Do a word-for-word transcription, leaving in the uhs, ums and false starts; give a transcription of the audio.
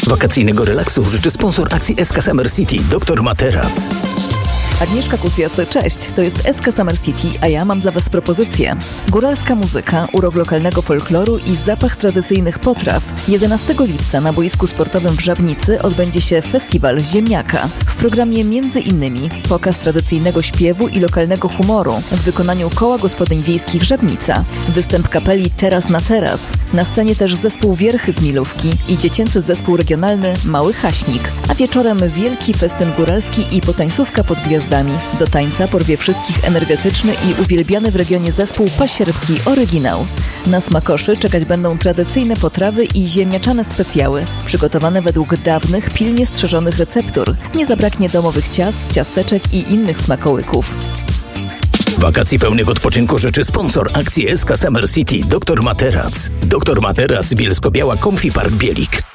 Wakacyjnego relaksu życzy sponsor akcji S K Summer City, doktor Materac. Agnieszka Kucjac, cześć, to jest S K Summer City, a ja mam dla Was propozycję. Góralska muzyka, urok lokalnego folkloru i zapach tradycyjnych potraw. jedenastego lipca na boisku sportowym w Żabnicy odbędzie się Festiwal Ziemniaka. W programie między innymi pokaz tradycyjnego śpiewu i lokalnego humoru w wykonaniu Koła Gospodyń Wiejskich Żabnica, występ kapeli Teraz na Teraz, na scenie też zespół Wierchy z Milówki i dziecięcy zespół regionalny Mały Haśnik, a wieczorem wielki festyn góralski i potańcówka pod gwiazdami. Do tańca porwie wszystkich energetyczny i uwielbiany w regionie zespół Pasierbki Oryginał. Na smakoszy czekać będą tradycyjne potrawy i ziemniaczane specjały, przygotowane według dawnych, pilnie strzeżonych receptur. Nie zabraknie domowych ciast, ciasteczek i innych smakołyków. Wakacji pełnych odpoczynku życzy sponsor akcji S K Summer City, doktor Materac. doktor Materac, Bielsko-Biała, Comfy Park Bielik.